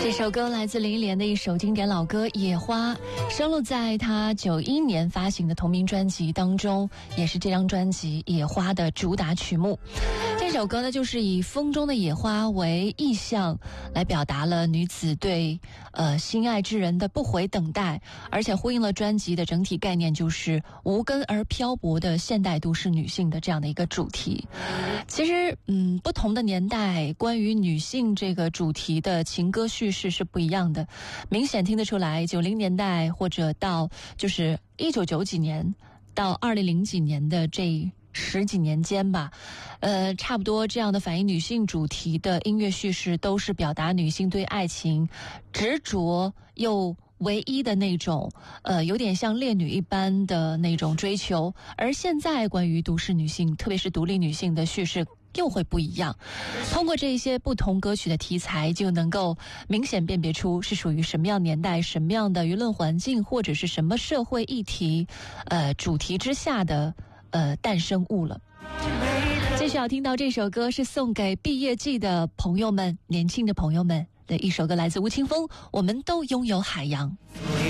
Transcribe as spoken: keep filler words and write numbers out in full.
这首歌来自林忆莲的一首经典老歌《野花》，收录在她九一年发行的同名专辑当中，也是这张专辑《野花》的主打曲目。这首歌呢，就是以风中的野花为意象，来表达了女子对呃心爱之人的不悔等待，而且呼应了专辑的整体概念，就是无根而漂泊的现代都市女性的这样的一个主题。其实，嗯，不同的年代关于女性这个主题的情歌叙事是不一样的，明显听得出来，九零年代或者到就是一九九几年到二零零几年的这十几年间吧，呃，差不多这样的反映女性主题的音乐叙事，都是表达女性对爱情执着又唯一的那种，呃，有点像烈女一般的那种追求。而现在关于都市女性，特别是独立女性的叙事又会不一样。通过这些不同歌曲的题材，就能够明显辨别出是属于什么样年代、什么样的舆论环境，或者是什么社会议题，呃，主题之下的呃诞生物了。接下来要听到这首歌是送给毕业季的朋友们、年轻的朋友们的一首歌，来自吴青峰，《我们都拥有海洋》。